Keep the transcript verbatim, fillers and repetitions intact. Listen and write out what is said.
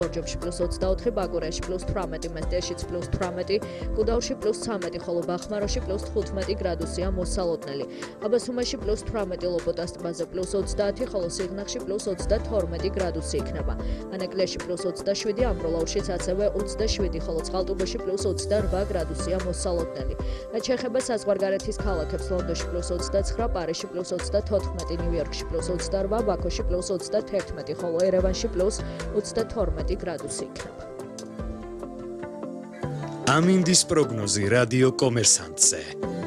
გორჯობში პლუს ოცდაოთხი, ბაკურიაში პლუს თვრამეტი, მესტიაშიც პლუს თვრამეტი, გუდაურში პლუს ცამეტი, ხოლო ბახმაროში პლუს თხუთმეტი გრადუსია მოსალოდნელი. აბასუმაში პლუს თვრამეტი, ლობოტას ტბაზე პლუს ოცდაათი, ხოლო სიღნაღში პლუს ოცდათორმეტი გრადუსი იქნება. ანაკლიაში პლუს ოცდაშვიდი, ამბროლაურშიც ასევე ოცდაშვიდი, ხოლო წყალტუბოში პლუს ოცდარვა გრადუსია მოსალოდნელი. რაც შეეხება საზღვარგარეთის ქალაქებს, ლონდონში პლუს ოცდაცხრა, პარიზში პლუს ოცდათოთხმეტი, ნიუ-იორკში პლუს ოცდარვა, ბაქოში პლუს ოცდათერთმეტი, ხოლო ერევანში პლუს ოცდათორმეტი გრადუსი იქნება. ამინდის პროგნოზი რადიო კომერსანტზე.